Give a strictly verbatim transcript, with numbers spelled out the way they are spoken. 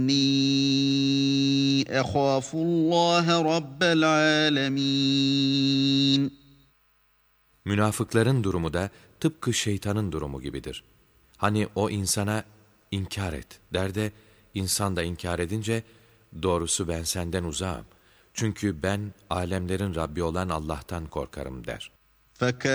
İnni ehâfullâhe rabbel âlemîn. Münafıkların durumu da tıpkı şeytanın durumu gibidir. Hani o insana inkar et der de insan da inkar edince doğrusu ben senden uzağım. Çünkü ben alemlerin Rabbi olan Allah'tan korkarım der.